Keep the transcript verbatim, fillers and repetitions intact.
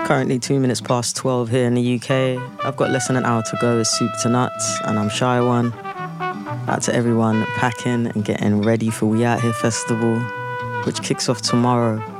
Currently two minutes past twelve here in the U K. I've got less than an hour to go. It's soup to nuts, and I'm Shy One. Out to everyone packing and getting ready for We Out Here Festival, which kicks off tomorrow.